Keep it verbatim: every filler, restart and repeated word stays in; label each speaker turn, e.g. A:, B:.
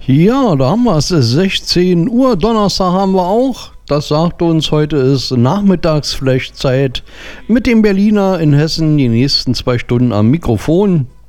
A: Ja, da haben wir es. sechzehn Uhr. Donnerstag haben wir auch. Das sagt uns, heute ist Nachmittagsflashzeit mit dem Berliner in Hessen die nächsten zwei Stunden am Mikrofon.